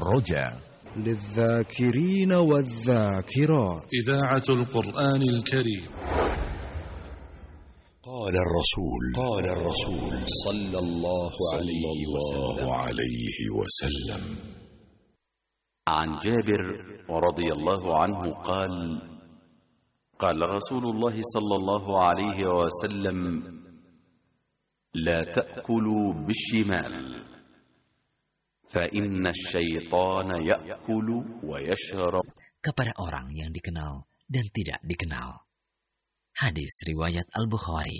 الرجاء للذاكرين والذاكرات. إذاعة القرآن الكريم. قال الرسول صلى الله عليه وسلم عن جابر رضي الله عنه قال: قال رسول الله صلى الله عليه وسلم: لا تأكلوا بالشمال فإن الشيطان يأكل ويشرب. Kepada orang yang dikenal dan tidak dikenal. Hadis riwayat Al-Bukhari.